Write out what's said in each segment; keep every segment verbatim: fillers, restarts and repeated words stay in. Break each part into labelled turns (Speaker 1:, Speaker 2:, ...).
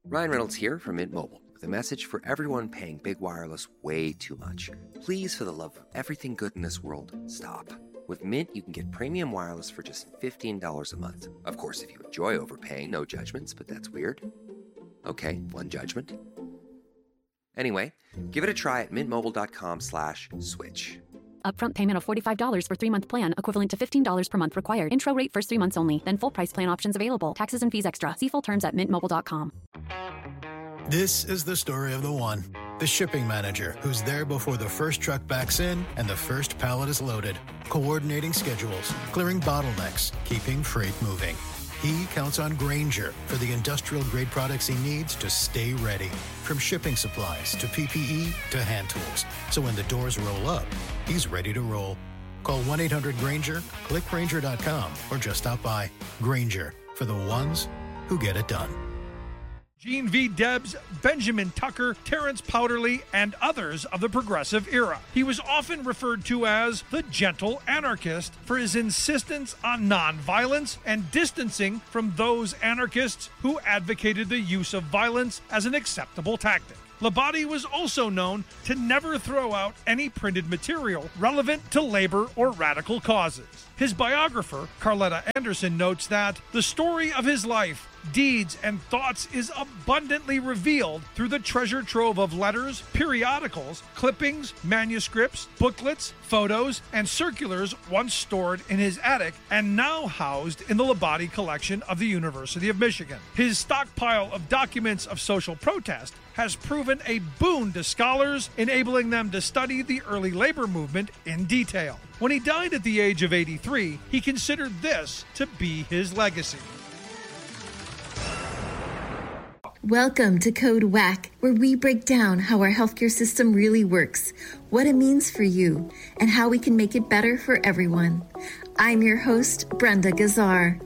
Speaker 1: Ryan Reynolds here from Mint Mobile with a message for everyone paying big wireless way too much. Please, for the love of everything good in this world, stop. With Mint, you can get premium wireless for just fifteen dollars a month. Of course, if you enjoy overpaying, no judgments, but that's weird. Okay, one judgment. Anyway, give it a try at mintmobile.com slash switch.
Speaker 2: Upfront payment of forty-five dollars for three-month plan, equivalent to fifteen dollars per month required. Intro rate first three months only, then full price plan options available. Taxes and fees extra. See full terms at mint mobile dot com.
Speaker 3: This is the story of the one. The shipping manager who's there before the first truck backs in and the first pallet is loaded. Coordinating schedules, clearing bottlenecks, keeping freight moving. He counts on Grainger for the industrial-grade products he needs to stay ready. From shipping supplies to P P E to hand tools. So when the doors roll up, he's ready to roll. Call one eight hundred Grainger, click Grainger dot com, or just stop by. Grainger, for the ones who get it done.
Speaker 4: Gene V. Debs, Benjamin Tucker, Terrence Powderly, and others of the Progressive era. He was often referred to as the gentle anarchist for his insistence on nonviolence and distancing from those anarchists who advocated the use of violence as an acceptable tactic. Labate was also known to never throw out any printed material relevant to labor or radical causes. His biographer, Carletta Anderson, notes that the story of his life, deeds, and thoughts is abundantly revealed through the treasure trove of letters, periodicals, clippings, manuscripts, booklets, photos, and circulars once stored in his attic and now housed in the Labate collection of the University of Michigan. His stockpile of documents of social protest has proven a boon to scholars, enabling them to study the early labor movement in detail. When he died at the age of eighty-three, he considered this to be his legacy.
Speaker 5: Welcome to Code Whack, where we break down how our healthcare system really works, what it means for you, and how we can make it better for everyone. I'm your host, Brenda Gazzar.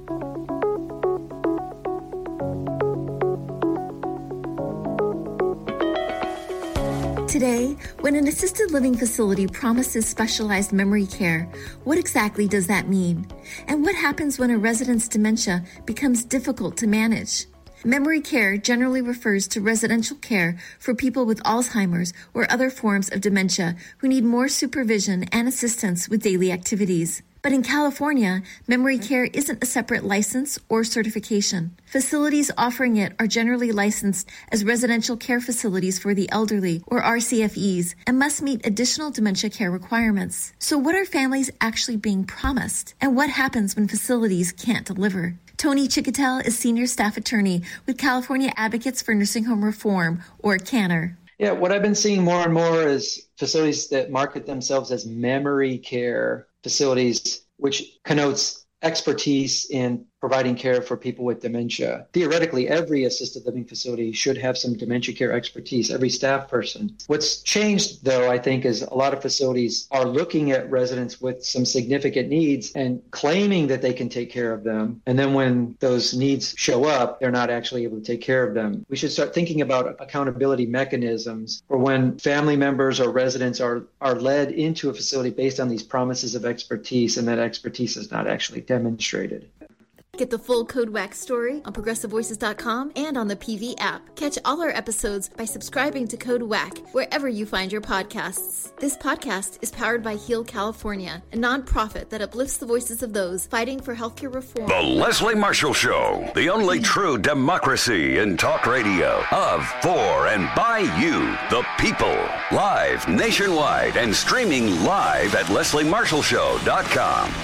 Speaker 5: Today, when an assisted living facility promises specialized memory care, what exactly does that mean? And what happens when a resident's dementia becomes difficult to manage? Memory care generally refers to residential care for people with Alzheimer's or other forms of dementia who need more supervision and assistance with daily activities. But in California, memory care isn't a separate license or certification. Facilities offering it are generally licensed as residential care facilities for the elderly, or R C F Es, and must meet additional dementia care requirements. So what are families actually being promised? And what happens when facilities can't deliver? Tony Chicotel is Senior Staff Attorney with California Advocates for Nursing Home Reform, or CANNER.
Speaker 6: Yeah, what I've been seeing more and more is facilities that market themselves as memory care facilities, which connotes expertise in providing care for people with dementia. Theoretically, every assisted living facility should have some dementia care expertise, every staff person. What's changed, though, I think, is a lot of facilities are looking at residents with some significant needs and claiming that they can take care of them. And then when those needs show up, they're not actually able to take care of them. We should start thinking about accountability mechanisms for when family members or residents are, are led into a facility based on these promises of expertise, and that expertise is not actually demonstrated.
Speaker 5: Get the full Code Whack story on progressive voices dot com and on the P V app. Catch all our episodes by subscribing to Code Whack wherever you find your podcasts. This podcast is powered by Heal California, a nonprofit that uplifts the voices of those fighting for healthcare reform.
Speaker 7: The Leslie Marshall Show, the only true democracy in talk radio, of, for, and by you, the people. Live nationwide and streaming live at leslie marshall show dot com.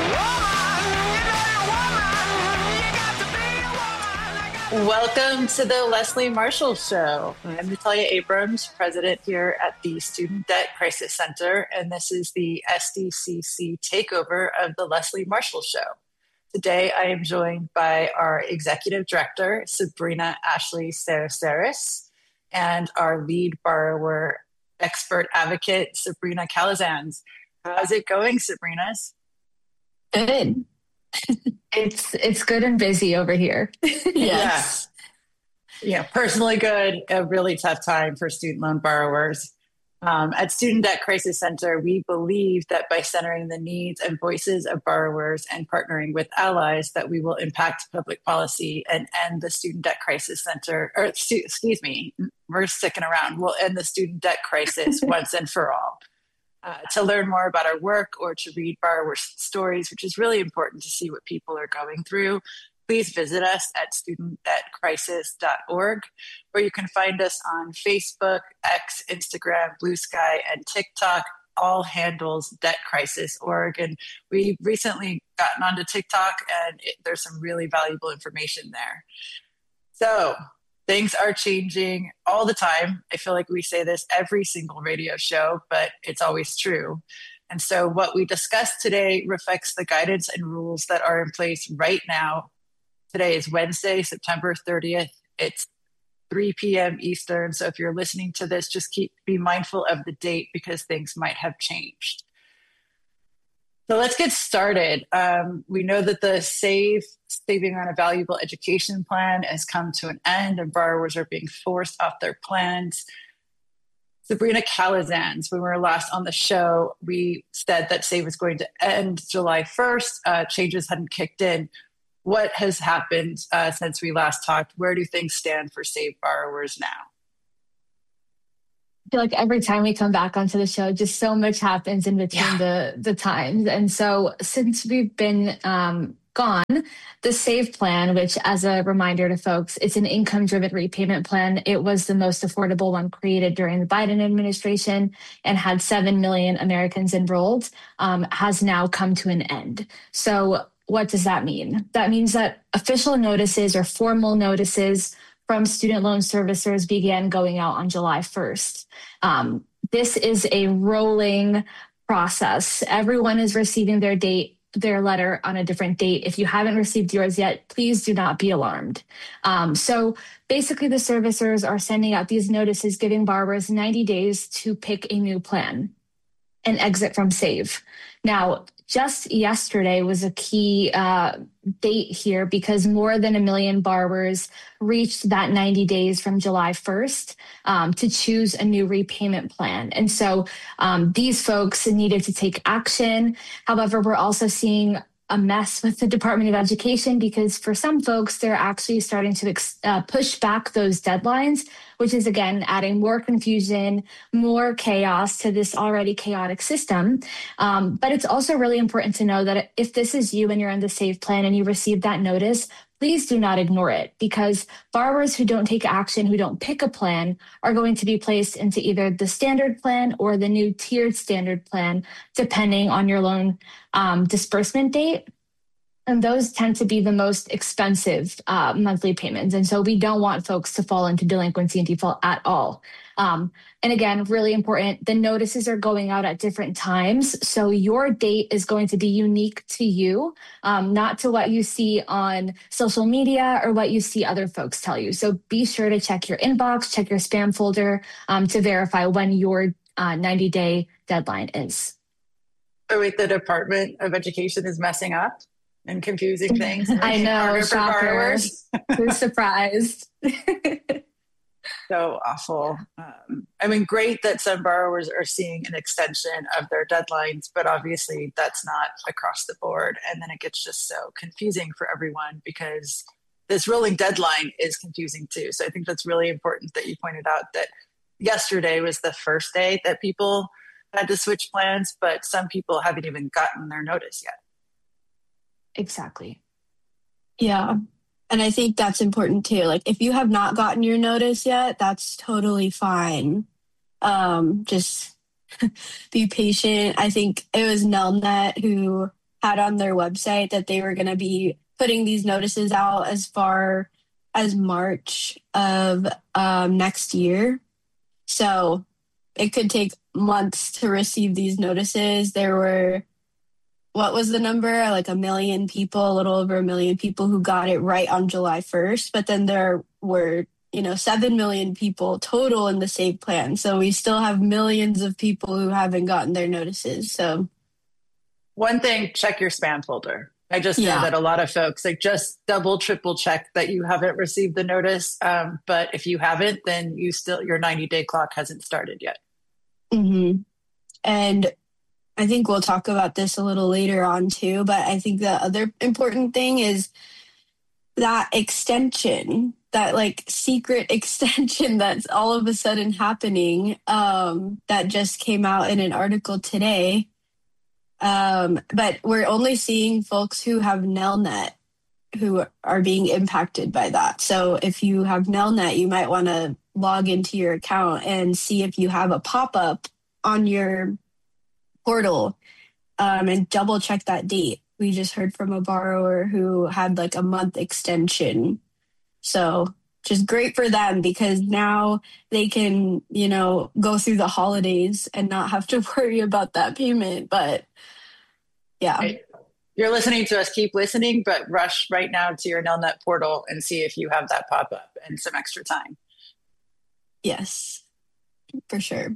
Speaker 8: Welcome to the Leslie Marshall Show. I'm Natalia Abrams, president here at the Student Debt Crisis Center, and this is the S D C C takeover of the Leslie Marshall Show. Today, I am joined by our executive director, Sabrina Ashley Sarasaris, and our lead borrower expert advocate, Sabrina Calazans. How's it going, Sabrina?
Speaker 9: Good. It's it's good and busy over here.
Speaker 8: Yes. Yeah, personally good. A really tough time for student loan borrowers. Um, at Student Debt Crisis Center, we believe that by centering the needs and voices of borrowers and partnering with allies, that we will impact public policy and end the Student Debt Crisis Center, or excuse me, we're sticking around. We'll end the student debt crisis once and for all. Uh, to learn more about our work or to read borrower stories, which is really important to see what people are going through, please visit us at student debt crisis dot org, where you can find us on Facebook, X, Instagram, Blue Sky, and TikTok, all handles Debt Crisis dot org. And we recently gotten onto TikTok, and it, there's some really valuable information there. So things are changing all the time. I feel like we say this every single radio show, but it's always true. And so what we discussed today reflects the guidance and rules that are in place right now. Today is Wednesday, September thirtieth. It's three p.m. Eastern. So if you're listening to this, just keep be mindful of the date because things might have changed. So let's get started. Um, we know that the SAVE, Saving on a Valuable Education Plan, has come to an end and borrowers are being forced off their plans. Sabrina Calazans, when we were last on the show, we said that SAVE was going to end July first. Uh, changes hadn't kicked in. What has happened uh, since we last talked? Where do things stand for SAVE borrowers now?
Speaker 9: I feel like every time we come back onto the show, just so much happens in between yeah. the, the times. And so since we've been um, gone, the SAVE plan, which as a reminder to folks, it's an income-driven repayment plan. It was the most affordable one created during the Biden administration and had seven million Americans enrolled, um, has now come to an end. So what does that mean? That means that official notices or formal notices from student loan servicers began going out on July first. Um, this is a rolling process. Everyone is receiving their date, their letter on a different date. If you haven't received yours yet, please do not be alarmed. Um, so basically the servicers are sending out these notices, giving borrowers ninety days to pick a new plan and exit from SAVE. Now, just yesterday was a key uh, date here because more than a million borrowers reached that ninety days from July first um, to choose a new repayment plan. And so um, these folks needed to take action. However, we're also seeing a mess with the Department of Education because for some folks, they're actually starting to ex- uh, push back those deadlines, which is, again, adding more confusion, more chaos to this already chaotic system. Um, but it's also really important to know that if this is you and you're in the SAVE plan and you receive that notice, please do not ignore it because borrowers who don't take action, who don't pick a plan, are going to be placed into either the standard plan or the new tiered standard plan, depending on your loan um, disbursement date. And those tend to be the most expensive uh, monthly payments. And so we don't want folks to fall into delinquency and default at all. Um, and again, really important, the notices are going out at different times. So your date is going to be unique to you, um, not to what you see on social media or what you see other folks tell you. So be sure to check your inbox, check your spam folder um, to verify when your uh, ninety-day deadline is.
Speaker 8: Oh, wait, the Department of Education is messing up and confusing things.
Speaker 9: I know, shocker. Who's surprised?
Speaker 8: So awful. Um, I mean, great that some borrowers are seeing an extension of their deadlines, but obviously that's not across the board. And then it gets just so confusing for everyone because this rolling deadline is confusing too. So I think that's really important that you pointed out that yesterday was the first day that people had to switch plans, but some people haven't even gotten their notice yet.
Speaker 9: Exactly.
Speaker 10: Yeah. And I think that's important too. Like if you have not gotten your notice yet, that's totally fine. Um, just be patient. I think it was Nelnet who had on their website that they were going to be putting these notices out as far as March of um, next year. So it could take months to receive these notices. There were What was the number? Like a million people, a little over a million people who got it right on July first. But then there were, you know, seven million people total in the SAVE plan. So we still have millions of people who haven't gotten their notices. So
Speaker 8: one thing, check your spam folder. I just yeah. know that a lot of folks like just double, triple check that you haven't received the notice. Um, but if you haven't, then you still, your ninety day clock hasn't started yet.
Speaker 10: Mm-hmm. And I think we'll talk about this a little later on too, but I think the other important thing is that extension, that like secret extension that's all of a sudden happening, um, that just came out in an article today. Um, but we're only seeing folks who have Nelnet who are being impacted by that. So if you have Nelnet, you might want to log into your account and see if you have a pop-up on your portal, um, and double check that date. We just heard from a borrower who had like a month extension. So just great for them because now they can, you know, go through the holidays and not have to worry about that payment. But yeah.
Speaker 8: Right. You're listening to us, keep listening, but rush right now to your Nelnet portal and see if you have that pop up and some extra time.
Speaker 10: Yes, for sure.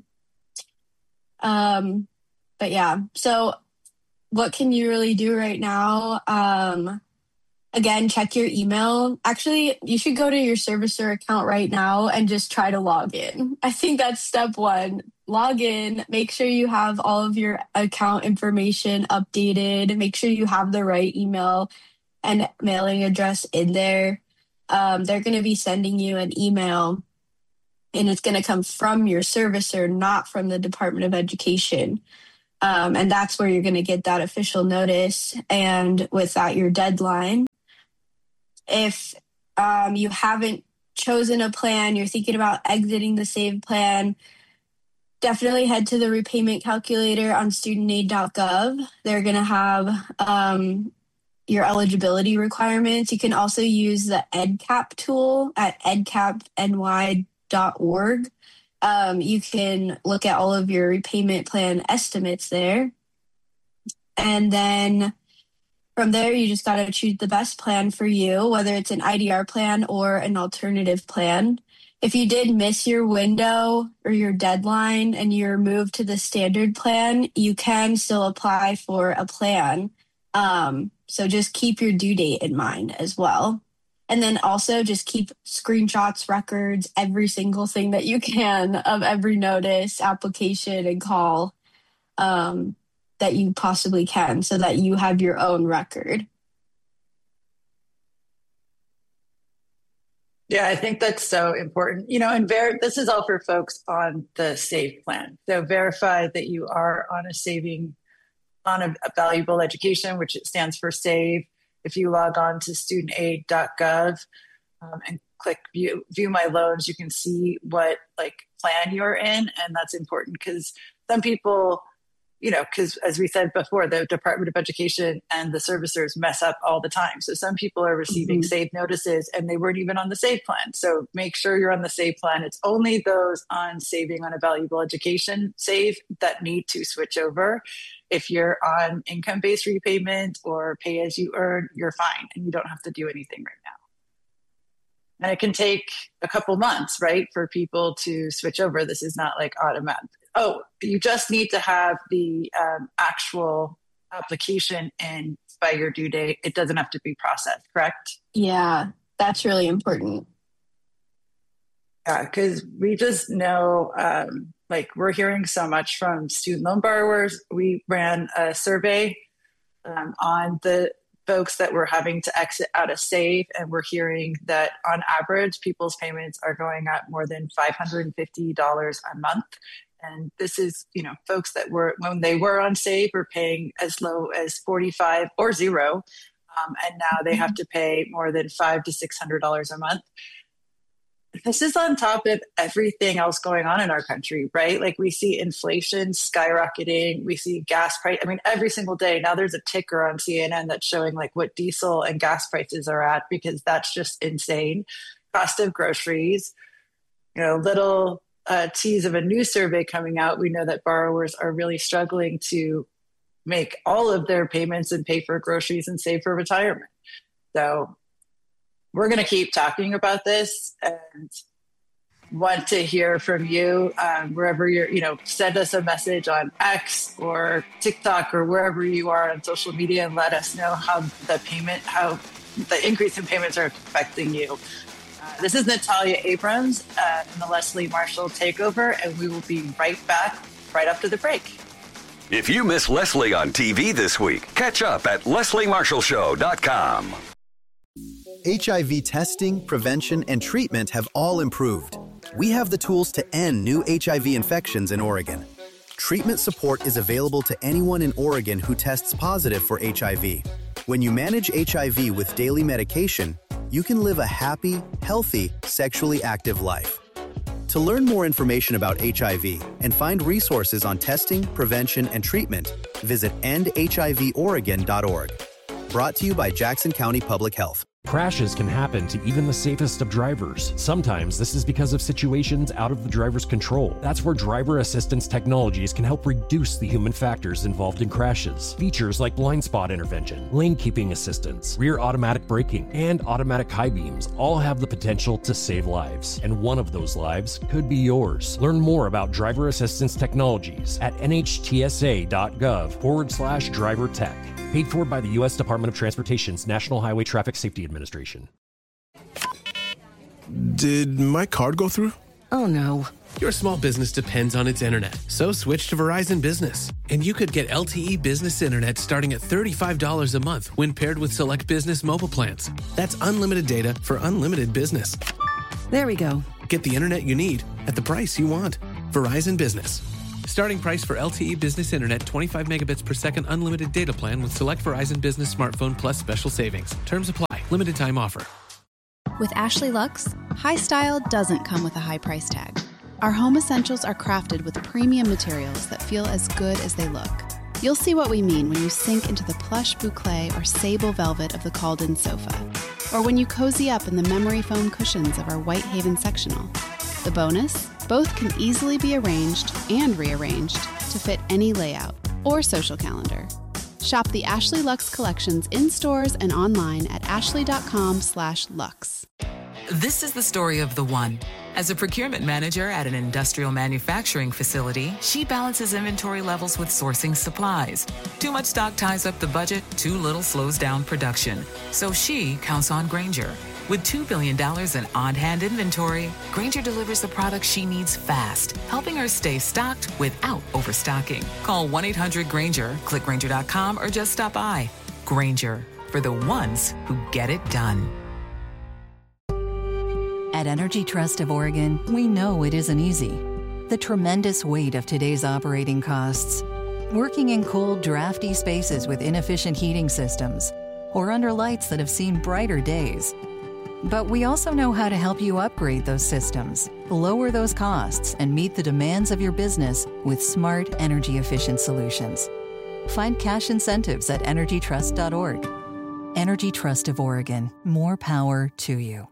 Speaker 10: Um, but yeah, so what can you really do right now? Um, again, check your email. Actually, you should go to your servicer account right now and just try to log in. I think that's step one. Log in, make sure you have all of your account information updated, make sure you have the right email and mailing address in there. Um, they're going to be sending you an email and it's going to come from your servicer, not from the Department of Education. Um, and that's where you're going to get that official notice. And with that, your deadline. If um, you haven't chosen a plan, you're thinking about exiting the SAVE plan, definitely head to the repayment calculator on student aid dot gov. They're going to have um, your eligibility requirements. You can also use the EdCap tool at ed cap n y dot org. Um, you can look at all of your repayment plan estimates there. And then from there, you just got to choose the best plan for you, whether it's an I D R plan or an alternative plan. If you did miss your window or your deadline and you're moved to the standard plan, you can still apply for a plan. Um, so just keep your due date in mind as well. And then also just keep screenshots, records, every single thing that you can of every notice, application, and call um, that you possibly can so that you have your own record.
Speaker 8: Yeah, I think that's so important. You know, and ver- this is all for folks on the SAVE plan. So verify that you are on a saving, on a, a valuable education, which it stands for SAVE. If you log on to student aid dot gov um, and click view, view my loans, you can see what like plan you're in. And that's important because some people, you know, because as we said before, the Department of Education and the servicers mess up all the time. So some people are receiving mm-hmm. SAVE notices and they weren't even on the SAVE plan. So make sure you're on the SAVE plan. It's only those on saving on a valuable education SAVE that need to switch over. If you're on income-based repayment or pay as you earn, you're fine and you don't have to do anything right now. And it can take a couple months, right, for people to switch over. This is not like automatic. Oh, you just need to have the um, actual application in by your due date. It doesn't have to be processed, correct?
Speaker 10: Yeah, that's really important.
Speaker 8: Yeah, because we just know, um, like we're hearing so much from student loan borrowers. We ran a survey um, on the folks that were having to exit out of SAVE, and we're hearing that on average, people's payments are going up more than five hundred fifty dollars a month. And this is, you know, folks that were, when they were on SAVE, were paying as low as forty-five or zero. Um, and now they have to pay more than five to six hundred dollars a month. This is on top of everything else going on in our country, right? Like we see inflation skyrocketing. We see gas price. I mean, every single day now there's a ticker on C N N that's showing like what diesel and gas prices are at, because that's just insane. Cost of groceries, you know, little uh, tease of a new survey coming out. We know that borrowers are really struggling to make all of their payments and pay for groceries and save for retirement. So we're going to keep talking about this and want to hear from you um, wherever you're, you know, send us a message on X or TikTok or wherever you are on social media and let us know how the payment, how the increase in payments are affecting you. Uh, this is Natalia Abrams uh, in the Leslie Marshall Takeover, and we will be right back right after the break.
Speaker 7: If you miss Leslie on T V this week, catch up at leslie marshall show dot com.
Speaker 11: H I V testing, prevention, and treatment have all improved. We have the tools to end new H I V infections in Oregon. Treatment support is available to anyone in Oregon who tests positive for H I V. When you manage H I V with daily medication, you can live a happy, healthy, sexually active life. To learn more information about H I V and find resources on testing, prevention, and treatment, visit end H I V oregon dot org. Brought to you by Jackson County Public Health.
Speaker 12: Crashes can happen to even the safest of drivers. Sometimes this is because of situations out of the driver's control. That's where driver assistance technologies can help reduce the human factors involved in crashes. Features like blind spot intervention, lane keeping assistance, rear automatic braking, and automatic high beams all have the potential to save lives. And one of those lives could be yours. Learn more about driver assistance technologies at N H T S A dot gov forward slash driver tech. Paid for by the U S Department of Transportation's National Highway Traffic Safety Administration.
Speaker 13: Did my card go through?
Speaker 14: Oh no. Your small business depends on its internet, so switch to Verizon Business. And you could get L T E Business Internet starting at thirty-five dollars a month when paired with select business mobile plans. That's unlimited data for unlimited business.
Speaker 15: There we go.
Speaker 14: Get the internet you need at the price you want. Verizon Business. Starting price for L T E Business Internet, twenty-five megabits per second unlimited data plan with select Verizon Business Smartphone Plus special savings. Terms apply. Limited time offer.
Speaker 16: With Ashley Lux, high style doesn't come with a high price tag. Our home essentials are crafted with premium materials that feel as good as they look. You'll see what we mean when you sink into the plush boucle or sable velvet of the called-in sofa, or when you cozy up in the memory foam cushions of our Whitehaven sectional. The bonus? Both can easily be arranged and rearranged to fit any layout or social calendar. Shop the Ashley Lux collections in stores and online at ashley.com slash lux.
Speaker 17: This is the story of the one. As a procurement manager at an industrial manufacturing facility, she balances inventory levels with sourcing supplies. Too much stock ties up the budget, too little slows down production. So she counts on Grainger. With two billion dollars in on-hand inventory, Grainger delivers the products she needs fast, helping her stay stocked without overstocking. Call one eight hundred Grainger, click Grainger dot com, or just stop by. Grainger, for the ones who get it done.
Speaker 18: At Energy Trust of Oregon, we know it isn't easy. The tremendous weight of today's operating costs, working in cold, drafty spaces with inefficient heating systems, or under lights that have seen brighter days. But we also know how to help you upgrade those systems, lower those costs, and meet the demands of your business with smart, energy-efficient solutions. Find cash incentives at energy trust dot org. Energy Trust of Oregon. More power to you.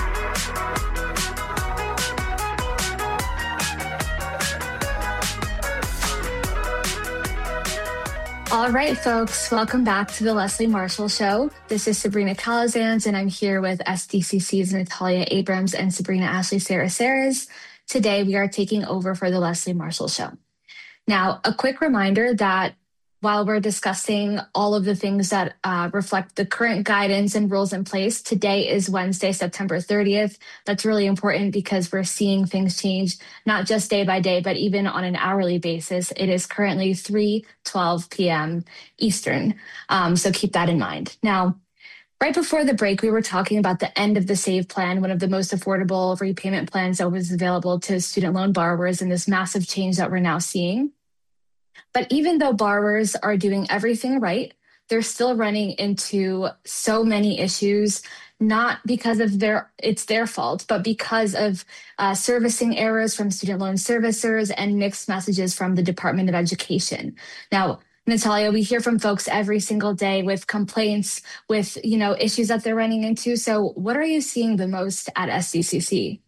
Speaker 9: All right, folks, welcome back to the Leslie Marshall Show. This is Sabrina Calazans, and I'm here with S D C C's Natalia Abrams and Sabrina Ashley Saraceres. Today, we are taking over for the Leslie Marshall Show. Now, a quick reminder that while we're discussing all of the things that uh, reflect the current guidance and rules in place, today is Wednesday, September thirtieth. That's really important because we're seeing things change, not just day by day, but even on an hourly basis. It is currently three twelve p.m. Eastern, um, so keep that in mind. Now, right before the break, we were talking about the end of the SAVE plan, one of the most affordable repayment plans that was available to student loan borrowers, and this massive change that we're now seeing. But even though borrowers are doing everything right, they're still running into so many issues, not because of their it's their fault, but because of uh, servicing errors from student loan servicers and mixed messages from the Department of Education. Now, Natalia, we hear from folks every single day with complaints, with you know issues that they're running into. So what are you seeing the most at S D C C?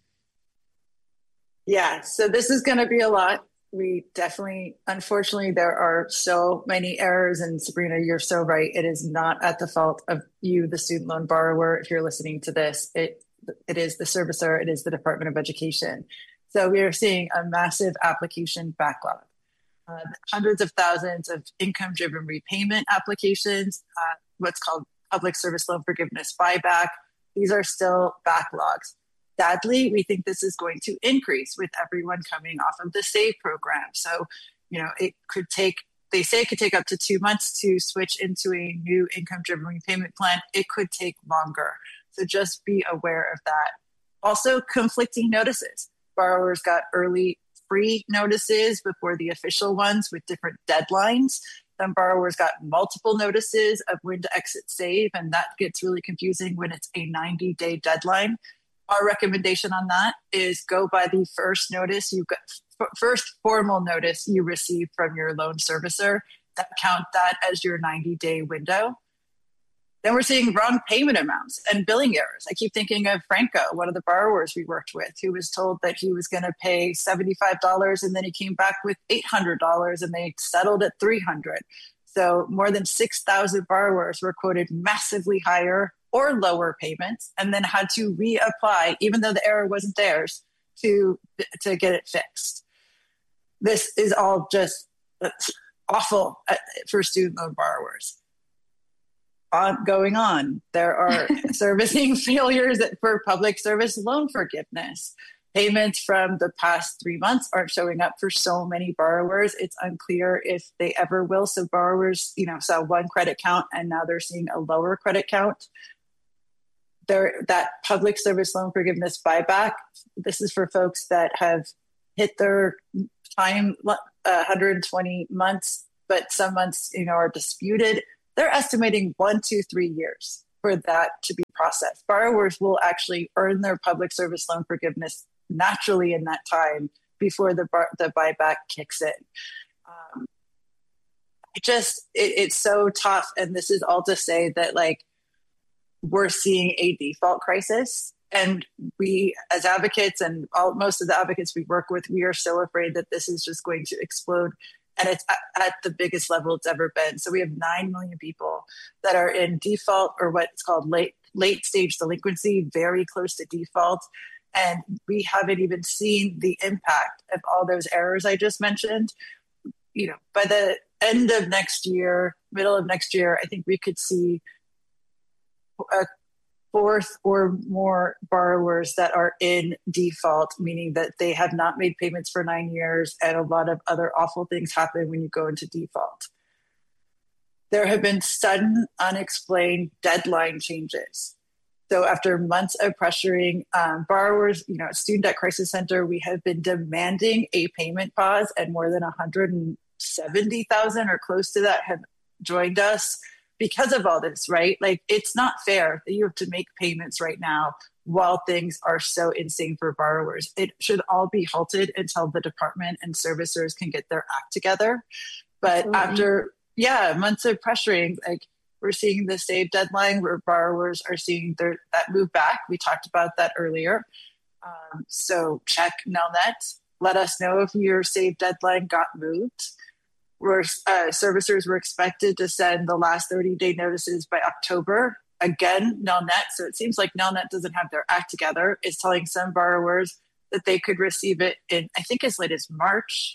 Speaker 8: Yeah, so this is going to be a lot. We definitely, unfortunately, there are so many errors. And Sabrina, you're so right. It is not at the fault of you, the student loan borrower. If you're listening to this, it it is the servicer. It is the Department of Education. So we are seeing a massive application backlog. Uh, hundreds of thousands of income-driven repayment applications, uh, what's called public service loan forgiveness buyback. These are still backlogs. Sadly, we think this is going to increase with everyone coming off of the SAVE program. So you know, it could take, they say it could take up to two months to switch into a new income-driven repayment plan. It could take longer. So just be aware of that. Also, conflicting notices. Borrowers got early free notices before the official ones with different deadlines. Some borrowers got multiple notices of when to exit save, and that gets really confusing when it's a ninety-day deadline. Our recommendation on that is go by the first notice you got, first formal notice you received from your loan servicer. That count that as your ninety-day window. Then we're seeing wrong payment amounts and billing errors. I keep thinking of Franco, one of the borrowers we worked with, who was told that he was going to pay seventy-five dollars and then he came back with eight hundred dollars and they settled at three hundred dollars. So more than six thousand borrowers were quoted massively higher or lower payments and then had to reapply, even though the error wasn't theirs, to, to get it fixed. This is all just awful for student loan borrowers. On, going on, there are servicing failures for public service loan forgiveness. Payments from the past three months aren't showing up for so many borrowers. It's unclear if they ever will. So borrowers, you know, saw one credit count and now they're seeing a lower credit count. There, that public service loan forgiveness buyback, this is for folks that have hit their time, uh, one hundred twenty months, but some months, you know, are disputed. They're estimating one, two, three years for that to be processed. Borrowers will actually earn their public service loan forgiveness naturally in that time before the bar, the buyback kicks in. Um, it just, it, it's so tough. And this is all to say that, like, we're seeing a default crisis. And we, as advocates and all, most of the advocates we work with, we are so afraid that this is just going to explode. And it's at, at the biggest level it's ever been. So we have nine million people that are in default, or what's called late late stage delinquency, very close to default. And we haven't even seen the impact of all those errors I just mentioned. You know, by the end of next year, middle of next year, I think we could see a fourth or more borrowers that are in default, meaning that they have not made payments for nine years, and a lot of other awful things happen when you go into default. There have been sudden, unexplained deadline changes. So after months of pressuring um, borrowers, you know, at Student Debt Crisis Center, we have been demanding a payment pause, and more than one hundred seventy thousand or close to that have joined us because of all this, right? Like, it's not fair that you have to make payments right now while things are so insane for borrowers. It should all be halted until the department and servicers can get their act together. But Absolutely. after, yeah, months of pressuring, like, we're seeing the save deadline where borrowers are seeing their, that move back. We talked about that earlier. Um, so check Nelnet. Let us know if your save deadline got moved. Where uh, servicers were expected to send the last thirty-day notices by October. Again, Nelnet, so it seems like Nelnet doesn't have their act together, is telling some borrowers that they could receive it in, I think, as late as March.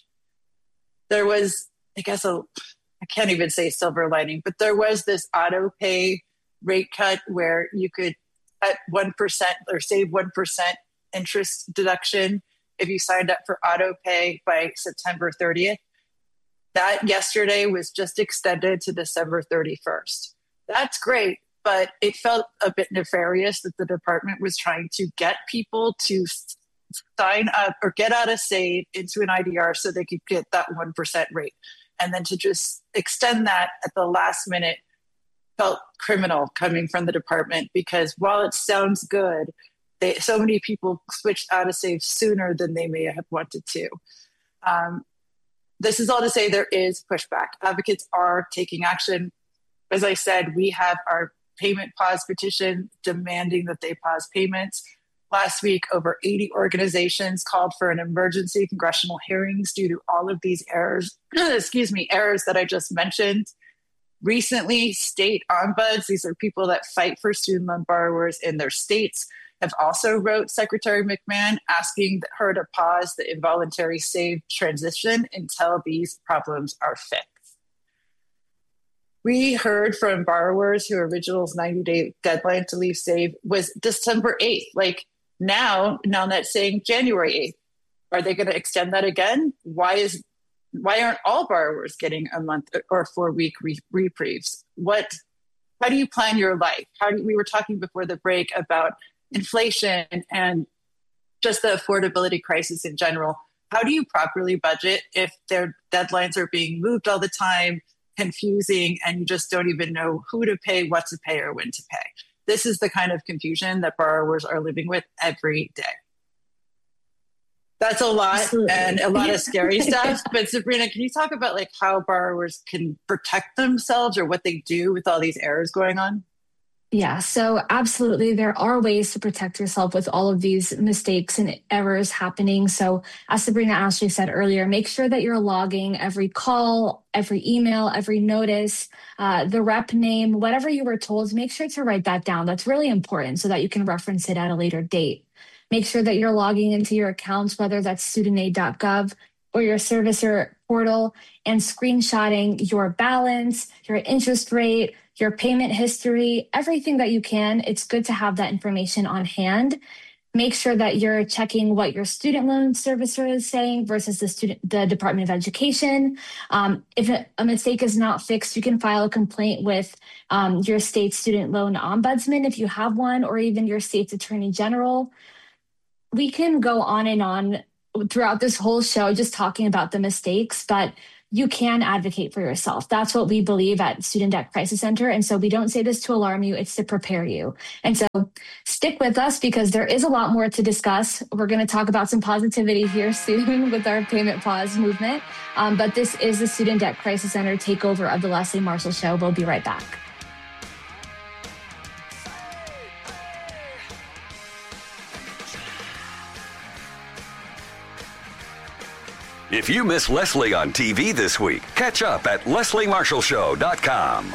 Speaker 8: There was, I guess, a, I can't even say silver lining, but there was this auto pay rate cut where you could at one percent or save one percent interest deduction if you signed up for auto pay by September thirtieth. That yesterday was just extended to December thirty-first. That's great, but it felt a bit nefarious that the department was trying to get people to sign up or get out of save into an I D R so they could get that one percent rate. And then to just extend that at the last minute felt criminal coming from the department, because while it sounds good, they, so many people switched out of save sooner than they may have wanted to. Um, This is all to say there is pushback. Advocates are taking action. As I said, we have our payment pause petition demanding that they pause payments. Last week, over eighty organizations called for an emergency congressional hearings due to all of these errors, excuse me, errors that I just mentioned. Recently, state ombuds, these are people that fight for student loan borrowers in their states, have also wrote Secretary McMahon asking her to pause the involuntary save transition until these problems are fixed. We heard from borrowers who original's ninety-day deadline to leave save was December eighth. Like, now, Nelnet saying January eighth. Are they going to extend that again? Why is why aren't all borrowers getting a month or four week re- reprieves? What, how do you plan your life? How do you, we were talking before the break about inflation and just the affordability crisis in general. How do you properly budget if their deadlines are being moved all the time, confusing, and you just don't even know who to pay, what to pay, or when to pay? This is the kind of confusion that borrowers are living with every day. That's a lot Absolutely. and a lot of scary stuff. But Sabrina, can you talk about like how borrowers can protect themselves or what they do with all these errors going on?
Speaker 9: Yeah, so absolutely. There are ways to protect yourself with all of these mistakes and errors happening. So as Sabrina Ashley said earlier, make sure that you're logging every call, every email, every notice, uh, the rep name, whatever you were told, make sure to write that down. That's really important so that you can reference it at a later date. Make sure that you're logging into your accounts, whether that's student aid dot gov or your servicer portal, and screenshotting your balance, your interest rate, your payment history, everything that you can. It's good to have that information on hand. Make sure that you're checking what your student loan servicer is saying versus the student, the Department of Education. Um, if a mistake is not fixed, you can file a complaint with um, your state student loan ombudsman if you have one, or even your state's attorney general. We can go on and on throughout this whole show just talking about the mistakes, but you can advocate for yourself. That's what we believe at Student Debt Crisis Center. And so we don't say this to alarm you, it's to prepare you. And so stick with us because there is a lot more to discuss. We're going to talk about some positivity here soon with our payment pause movement. Um, but this is the Student Debt Crisis Center takeover of the Leslie Marshall Show. We'll be right back.
Speaker 7: If you miss Leslie on T V this week, catch up at leslie marshall show dot com.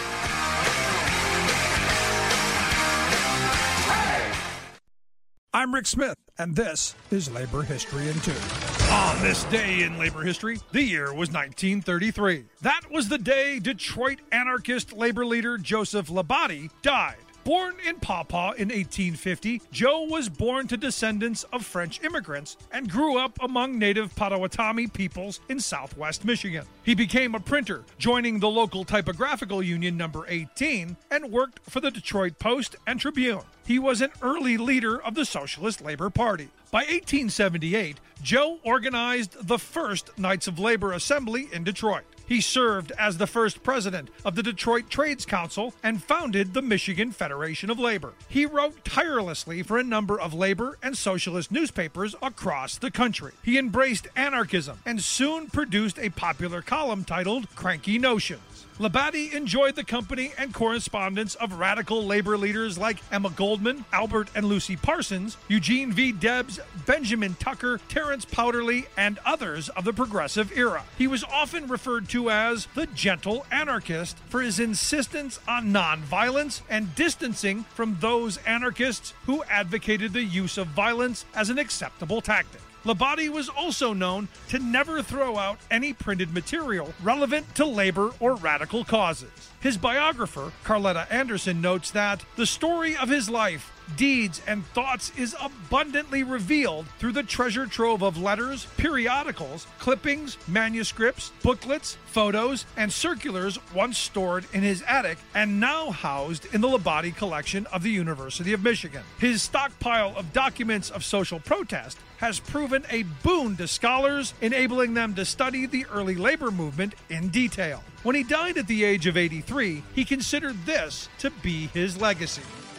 Speaker 4: I'm Rick Smith, and this is Labor History in Two. On this day in labor history, the year was nineteen thirty-three. That was the day Detroit anarchist labor leader Joseph Labate died. Born in Paw Paw in eighteen fifty, Joe was born to descendants of French immigrants and grew up among native Potawatomi peoples in southwest Michigan. He became a printer, joining the local typographical union number eighteen, and worked for the Detroit Post and Tribune. He was an early leader of the Socialist Labor Party. By eighteen seventy-eight, Joe organized the first Knights of Labor Assembly in Detroit. He served as the first president of the Detroit Trades Council and founded the Michigan Federation of Labor. He wrote tirelessly for a number of labor and socialist newspapers across the country. He embraced anarchism and soon produced a popular column titled Cranky Notions. Labate enjoyed the company and correspondence of radical labor leaders like Emma Goldman, Albert and Lucy Parsons, Eugene V. Debs, Benjamin Tucker, Terence Powderly, and others of the progressive era. He was often referred to as the gentle anarchist for his insistence on nonviolence and distancing from those anarchists who advocated the use of violence as an acceptable tactic. Labate was also known to never throw out any printed material relevant to labor or radical causes. His biographer, Carletta Anderson, notes that the story of his life, deeds, and thoughts is abundantly revealed through the treasure trove of letters, periodicals, clippings, manuscripts, booklets, photos, and circulars once stored in his attic and now housed in the Labate collection of the University of Michigan. His stockpile of documents of social protest has proven a boon to scholars, enabling them to study the early labor movement in detail. When he died at the age of eighty-three, he considered this to be his legacy.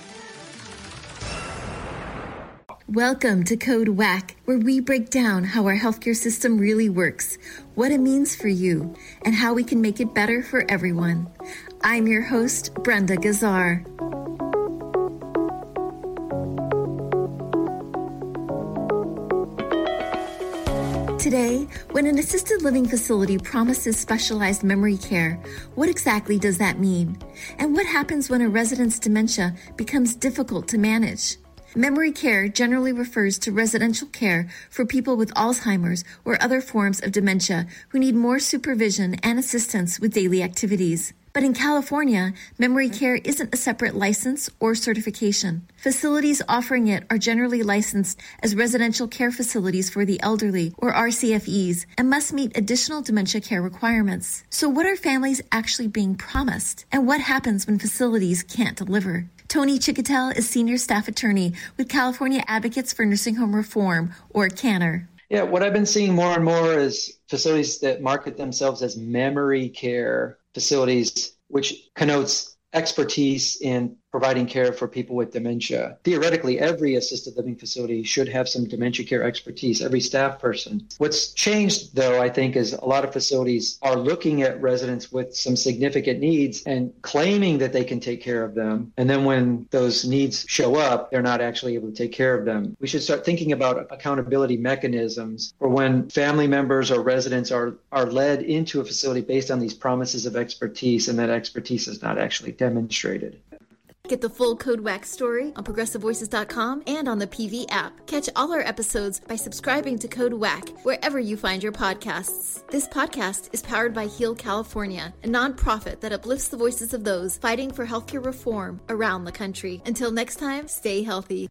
Speaker 5: Welcome to Code W A C, where we break down how our healthcare system really works, what it means for you, and how we can make it better for everyone. I'm your host, Brenda Gazzar. Today, when an assisted living facility promises specialized memory care, what exactly does that mean? And what happens when a resident's dementia becomes difficult to manage? Memory care generally refers to residential care for people with Alzheimer's or other forms of dementia who need more supervision and assistance with daily activities. But in California, memory care isn't a separate license or certification. Facilities offering it are generally licensed as residential care facilities for the elderly, or R C F Es, and must meet additional dementia care requirements. So what are families actually being promised? And what happens when facilities can't deliver? Tony Chicotel is Senior Staff Attorney with California Advocates for Nursing Home Reform, or CANNER.
Speaker 6: Yeah, what I've been seeing more and more is facilities that market themselves as memory care facilities, which connotes expertise in providing care for people with dementia. Theoretically, every assisted living facility should have some dementia care expertise, every staff person. What's changed, though, I think, is a lot of facilities are looking at residents with some significant needs and claiming that they can take care of them. And then when those needs show up, they're not actually able to take care of them. We should start thinking about accountability mechanisms for when family members or residents are, are led into a facility based on these promises of expertise, and that expertise is not actually demonstrated.
Speaker 5: Get the full Code W A C story on progressive voices dot com and on the P V app. Catch all our episodes by subscribing to Code W A C wherever you find your podcasts. This podcast is powered by Heal California, a nonprofit that uplifts the voices of those fighting for healthcare reform around the country. Until next time, stay healthy.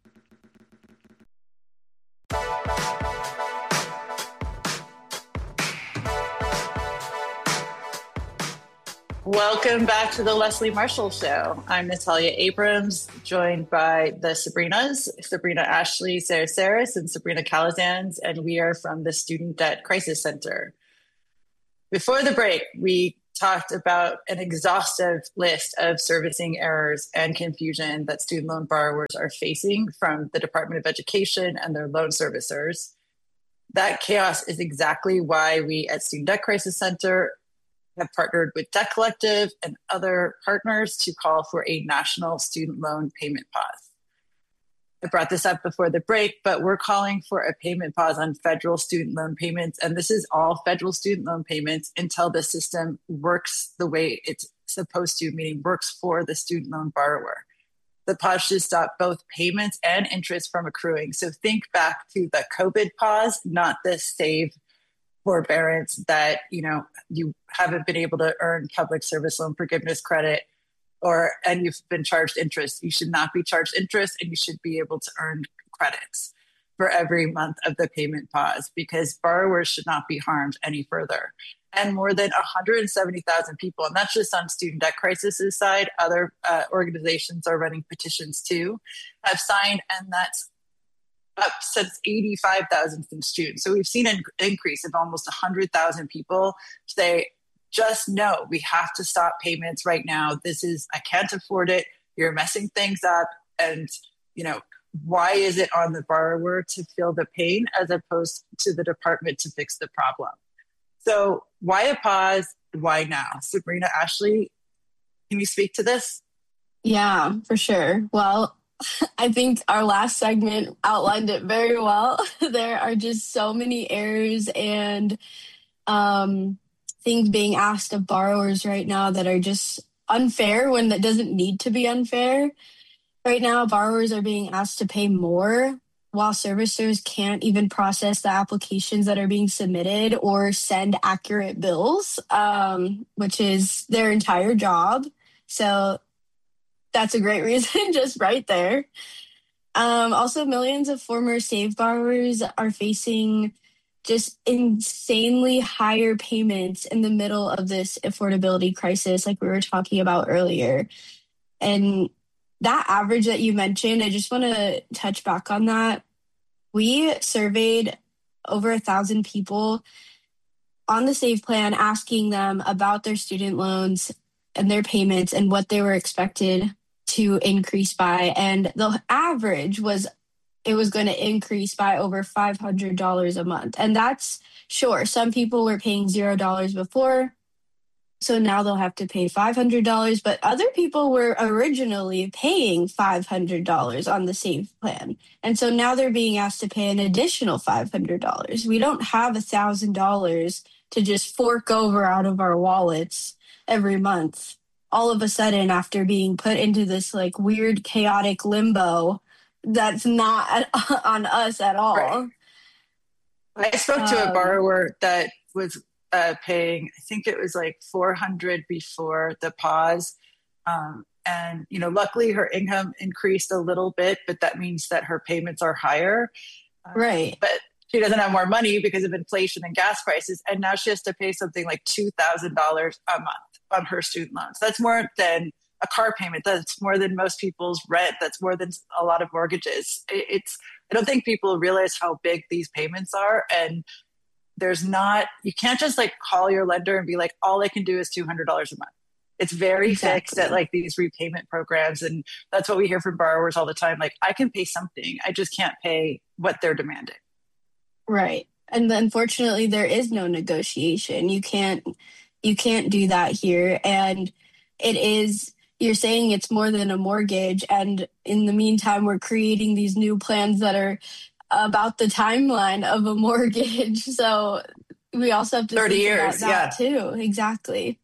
Speaker 8: Welcome back to the Leslie Marshall Show. I'm Natalia Abrams, joined by the Sabrinas, Sabrina Ashley Sarah Saris and Sabrina Calazans, and we are from the Student Debt Crisis Center. Before the break, we talked about an exhaustive list of servicing errors and confusion that student loan borrowers are facing from the Department of Education and their loan servicers. That chaos is exactly why we at Student Debt Crisis Center have partnered with Debt Collective and other partners to call for a national student loan payment pause. I brought this up before the break, but we're calling for a payment pause on federal student loan payments. And this is all federal student loan payments until the system works the way it's supposed to, meaning works for the student loan borrower. The pause should stop both payments and interest from accruing. So think back to the COVID pause, not the save forbearance that, you know, you haven't been able to earn public service loan forgiveness credit or, and you've been charged interest. You should not be charged interest, and you should be able to earn credits for every month of the payment pause, because borrowers should not be harmed any further. And more than one hundred seventy thousand people, and that's just on Student Debt Crisis' side, other uh, organizations are running petitions too, have signed, and that's up since eighty-five thousand from students. So we've seen an increase of almost one hundred thousand people say, just know we have to stop payments right now. This is, I can't afford it. You're messing things up. And, you know, why is it on the borrower to feel the pain as opposed to the department to fix the problem? So why a pause? Why now? Sabrina, Ashley, can you speak to this?
Speaker 10: Yeah, for sure. Well, I think our last segment outlined it very well. There are just so many errors and um, things being asked of borrowers right now that are just unfair when that doesn't need to be unfair. Right now, borrowers are being asked to pay more while servicers can't even process the applications that are being submitted or send accurate bills, um, which is their entire job. So that's a great reason just right there. Um, also, millions of former SAVE borrowers are facing just insanely higher payments in the middle of this affordability crisis, like we were talking about earlier. And that average that you mentioned, I just want to touch back on that. We surveyed over a thousand people on the SAVE plan, asking them about their student loans and their payments and what they were expected to increase by. And the average was it was going to increase by over five hundred dollars a month. And that's sure. Some people were paying zero dollars before, so now they'll have to pay five hundred dollars. But other people were originally paying five hundred dollars on the SAVE plan. And so now they're being asked to pay an additional five hundred dollars. We don't have one thousand dollars to just fork over out of our wallets every month. All of a sudden, after being put into this like weird, chaotic limbo that's not at, on us at all.
Speaker 8: Right. I spoke to a borrower that was uh, paying, I think it was like four hundred before the pause. Um, and, you know, luckily her income increased a little bit, but that means that her payments are higher.
Speaker 10: Right.
Speaker 8: But she doesn't have more money because of inflation and gas prices. And now she has to pay something like two thousand dollars a month on her student loans. That's more than a car payment. That's more than most people's rent. That's more than a lot of mortgages. It's, I don't think people realize how big these payments are. And there's not, you can't just like call your lender and be like, all I can do is two hundred dollars a month. It's very exactly. fixed at like these repayment programs. And that's what we hear from borrowers all the time. Like, I can pay something, I just can't pay what they're demanding.
Speaker 10: Right. And unfortunately, there is no negotiation. You can't, you can't do that here. And it is, you're saying it's more than a mortgage. And in the meantime, we're creating these new plans that are about the timeline of a mortgage. So we also have to
Speaker 8: thirty
Speaker 10: think
Speaker 8: years,
Speaker 10: about that
Speaker 8: yeah.
Speaker 10: too. Exactly.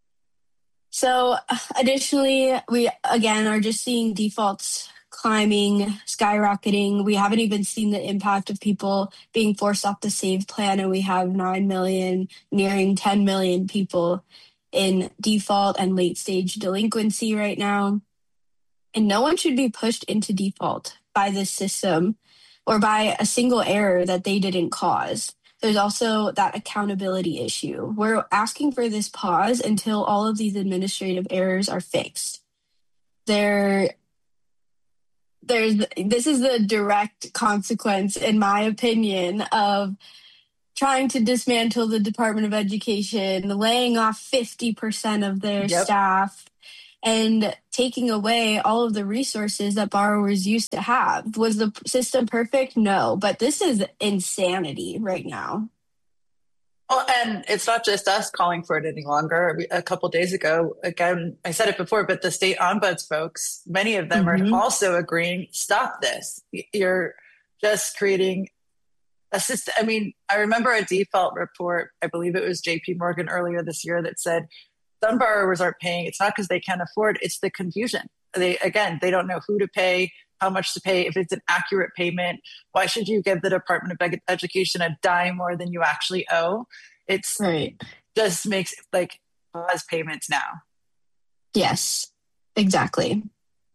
Speaker 10: So additionally, we again are just seeing defaults climbing, skyrocketing. We haven't even seen the impact of people being forced off the SAVE plan, and we have nine million, nearing ten million people in default and late stage delinquency right now. And no one should be pushed into default by this system or by a single error that they didn't cause. There's also that accountability issue. We're asking for this pause until all of these administrative errors are fixed. There, there's, this is the direct consequence, in my opinion, of trying to dismantle the Department of Education, laying off fifty percent of their yep. staff, and taking away all of the resources that borrowers used to have. Was the system perfect? No, but this is insanity right now.
Speaker 8: Well, and it's not just us calling for it any longer. A couple of days ago, again, I said it before, but the state ombuds folks, many of them mm-hmm. are also agreeing, stop this. You're just creating a system. I mean, I remember a default report, I believe it was J P Morgan earlier this year, that said, some borrowers aren't paying. It's not because they can't afford. It's the confusion. They, again, they don't know who to pay, how much to pay, if it's an accurate payment. Why should you give the Department of Education a dime more than you actually owe? It's
Speaker 10: right.
Speaker 8: just makes like pause payments now.
Speaker 10: Yes, exactly.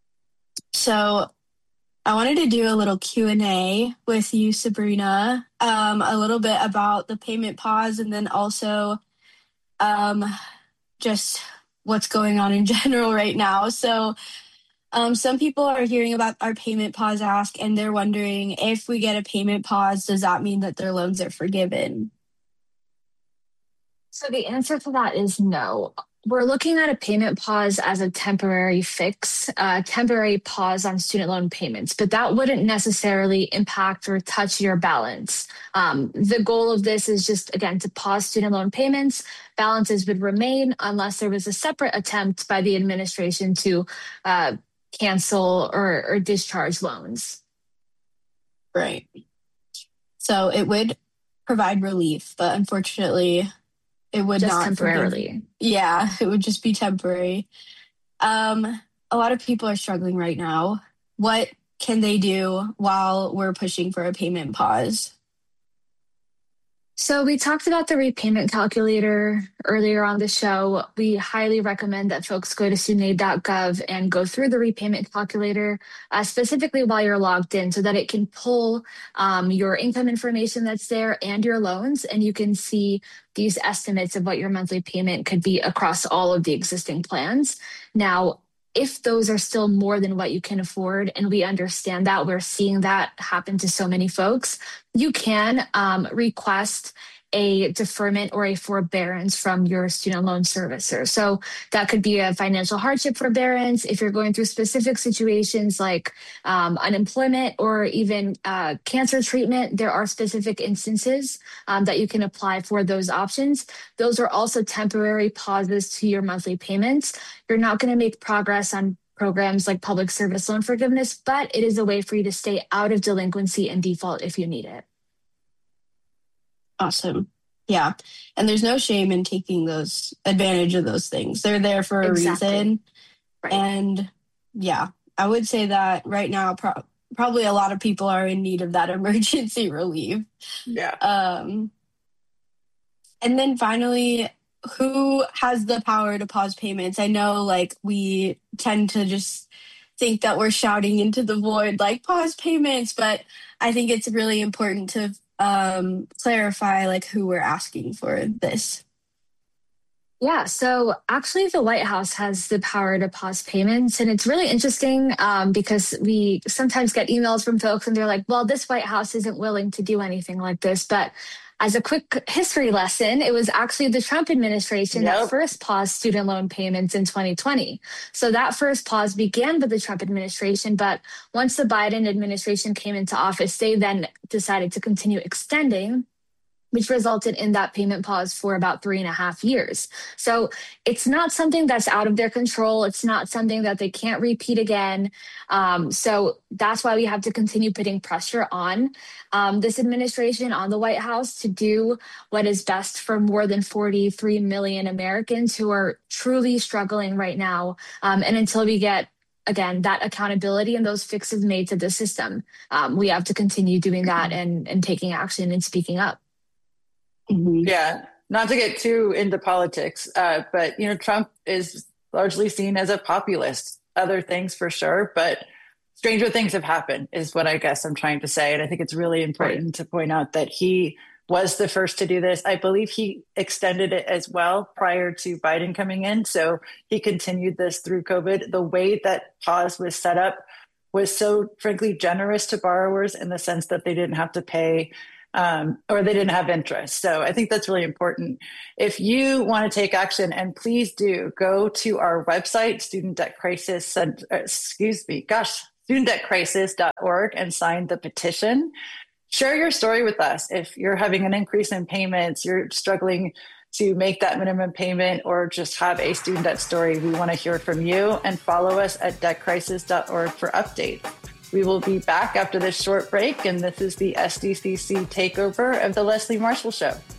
Speaker 10: So I wanted to do a little Q and A with you, Sabrina, um, a little bit about the payment pause, and then also um, just what's going on in general right now. So um, some people are hearing about our payment pause ask, and they're wondering, if we get a payment pause, does that mean that their loans are forgiven?
Speaker 9: So the answer to that is no. We're looking at a payment pause as a temporary fix, a temporary pause on student loan payments, but that wouldn't necessarily impact or touch your balance. Um, the goal of this is just, again, to pause student loan payments. Balances would remain unless there was a separate attempt by the administration to uh, cancel or, or discharge loans.
Speaker 10: Right. So it would provide relief, but unfortunately, it would
Speaker 9: just
Speaker 10: not
Speaker 9: temporarily.
Speaker 10: Forgive. Yeah, it would just be temporary. Um, a lot of people are struggling right now. What can they do while we're pushing for a payment pause?
Speaker 9: So we talked about the repayment calculator earlier on the show. We highly recommend that folks go to student aid dot gov and go through the repayment calculator, uh, specifically while you're logged in, so that it can pull um, your income information that's there and your loans, and you can see these estimates of what your monthly payment could be across all of the existing plans. Now, if those are still more than what you can afford, and we understand that, we're seeing that happen to so many folks, you can um, request a deferment or a forbearance from your student loan servicer. So that could be a financial hardship forbearance if you're going through specific situations like um, unemployment or even uh, cancer treatment. There are specific instances um, that you can apply for those options. Those are also temporary pauses to your monthly payments. You're not going to make progress on programs like public service loan forgiveness, but it is a way for you to stay out of delinquency and default if you need it.
Speaker 10: Awesome. Yeah. And there's no shame in taking those advantage of those things. They're there for a exactly. reason. Right. And yeah, I would say that right now, pro- probably a lot of people are in need of that emergency relief.
Speaker 8: Yeah.
Speaker 10: Um, And then finally, who has the power to pause payments? I know like we tend to just think that we're shouting into the void, like pause payments, but I think it's really important to um, clarify like who we're asking for this.
Speaker 9: Yeah, so actually the White House has the power to pause payments. And it's really interesting um, because we sometimes get emails from folks and they're like, well, this White House isn't willing to do anything like this. But as a quick history lesson, it was actually the Trump administration yep. that first paused student loan payments in twenty twenty. So that first pause began with the Trump administration. But once the Biden administration came into office, they then decided to continue extending, which resulted in that payment pause for about three and a half years. So it's not something that's out of their control. It's not something that they can't repeat again. Um, so that's why we have to continue putting pressure on um, this administration, on the White House, to do what is best for more than forty-three million Americans who are truly struggling right now. Um, and until we get again, that accountability and those fixes made to the system, um, we have to continue doing that and, and taking action and speaking up.
Speaker 8: Mm-hmm. Yeah, not to get too into politics, uh, but, you know, Trump is largely seen as a populist, other things for sure, but stranger things have happened is what I guess I'm trying to say. And I think it's really important right. to point out that he was the first to do this. I believe he extended it as well prior to Biden coming in. So he continued this through COVID. The way that pause was set up was so frankly generous to borrowers in the sense that they didn't have to pay Um, or they didn't have interest. So I think that's really important. If you want to take action, and please do, go to our website, Student Debt Crisis, uh, excuse me, gosh, student debt crisis dot org, and sign the petition. Share your story with us. If you're having an increase in payments, you're struggling to make that minimum payment, or just have a student debt story, we want to hear from you. And follow us at debt crisis dot org for updates. We will be back after this short break, and this is the S D C C takeover of the Leslie Marshall Show.